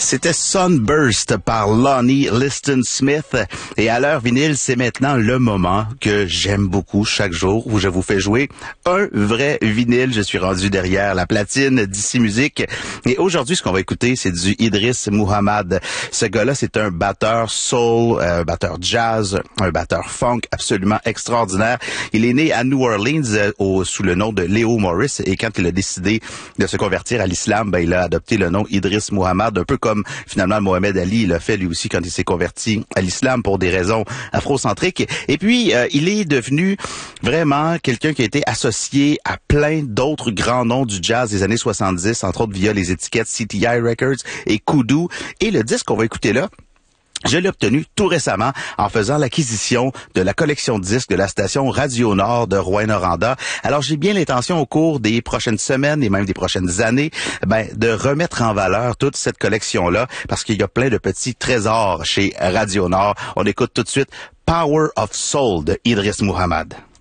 C'était Sunburst par Lonnie Liston Smith. Et à l'heure vinyle, c'est maintenant le moment que j'aime beaucoup chaque jour où je vous fais jouer un vrai vinyle. Je suis rendu derrière la platine d'ici Musique. Et aujourd'hui, ce qu'on va écouter, c'est du Idriss Muhammad. Ce gars-là, c'est un batteur soul, un batteur jazz, un batteur funk absolument extraordinaire. Il est né à New Orleans sous le nom de Leo Morris. Et quand il a décidé de se convertir à l'islam, il a adopté le nom Idriss Muhammad, un peu comme finalement Mohamed Ali l'a fait lui aussi quand il s'est converti à l'islam pour des raisons afrocentriques. Et puis, il est devenu vraiment quelqu'un qui a été associé à plein d'autres grands noms du jazz des années 70, entre autres via les étiquettes CTI Records et Kudu. Et le disque qu'on va écouter là, je l'ai obtenu tout récemment en faisant l'acquisition de la collection de disques de la station Radio Nord de Rouyn-Noranda. Alors, j'ai bien l'intention au cours des prochaines semaines et même des prochaines années, de remettre en valeur toute cette collection-là parce qu'il y a plein de petits trésors chez Radio Nord. On écoute tout de suite Power of Soul de Idriss Muhammad.